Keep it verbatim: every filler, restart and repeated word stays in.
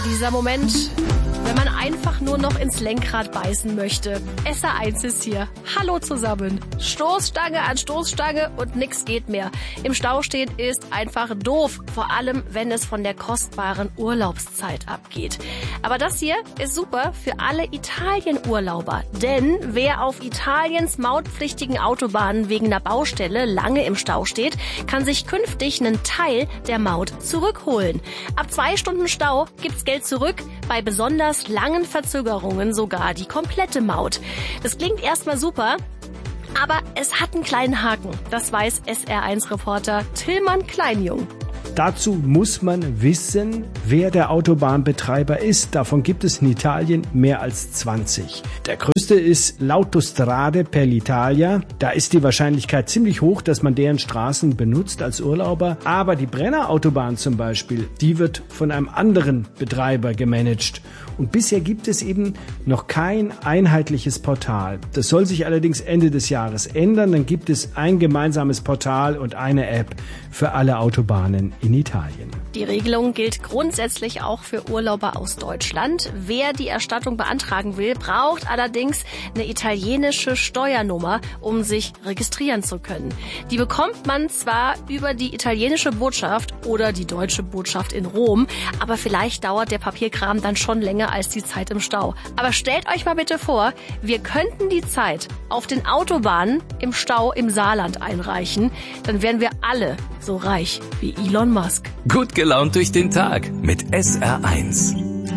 dieser Moment, wenn man einfach nur noch ins Lenkrad beißen möchte. S R eins ist hier. Hallo zusammen. Stoßstange an Stoßstange und nix geht mehr. Im Stau stehen ist einfach doof, vor allem wenn es von der kostbaren Urlaubszeit abgeht. Aber das hier ist super für alle Italien-Urlauber, denn wer auf Italiens mautpflichtigen Autobahnen wegen einer Baustelle lange im Stau steht, kann sich künftig einen Teil der Maut zurückholen. Ab zwei Stunden Stau gibt's Geld zurück, bei besonders langen Verzögerungen sogar die komplette Maut. Das klingt erstmal super, aber es hat einen kleinen Haken. Das weiß S R eins Reporter Tillmann Kleinjung. Dazu muss man wissen, wer der Autobahnbetreiber ist. Davon gibt es in Italien mehr als zwanzig. Der größte ist l'Autostrade per l'Italia. Da ist die Wahrscheinlichkeit ziemlich hoch, dass man deren Straßen benutzt als Urlauber. Aber die Brenner-Autobahn zum Beispiel, die wird von einem anderen Betreiber gemanagt. Und bisher gibt es eben noch kein einheitliches Portal. Das soll sich allerdings Ende des Jahres ändern. Dann gibt es ein gemeinsames Portal und eine App für alle Autobahnen in Italien. Die Regelung gilt grundsätzlich auch für Urlauber aus Deutschland. Wer die Erstattung beantragen will, braucht allerdings eine italienische Steuernummer, um sich registrieren zu können. Die bekommt man zwar über die italienische Botschaft oder die deutsche Botschaft in Rom, aber vielleicht dauert der Papierkram dann schon länger als die Zeit im Stau. Aber stellt euch mal bitte vor, wir könnten die Zeit auf den Autobahnen im Stau im Saarland einreichen, dann wären wir alle so reich wie Elon Musk. Gut gelaunt durch den Tag mit S R eins.